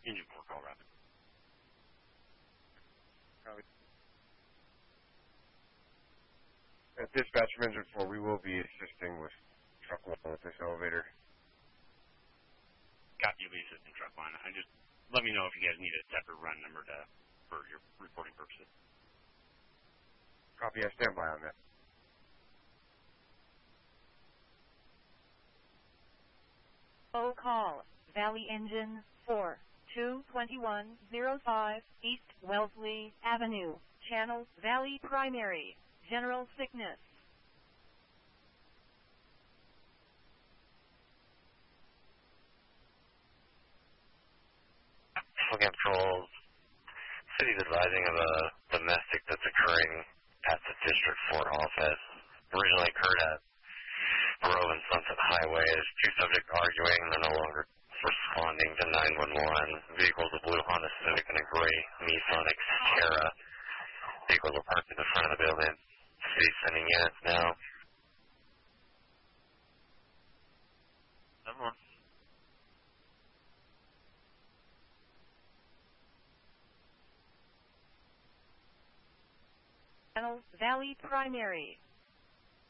Engine 4, call rapid. Dispatch from Engine 4, we will be assisting with truck line with this elevator. Copy, you'll be assisting truck line. Let me know if you guys need a separate run number for your reporting purposes. Copy, I stand by on that. Oh, call Valley Engine 4, 22105 East Wellesley Avenue, Channel Valley Primary, General Sickness. Control, city's advising of a domestic that's occurring at the District 4 office. Originally occurred at Grove and Sunset Highway. There's two subjects arguing. They're no longer responding to 911. Vehicles, a blue Honda Civic and a gray Nissan Xterra. Vehicles are parked at the front of the building. City's sending units now. Someone. Channel Valley Primary,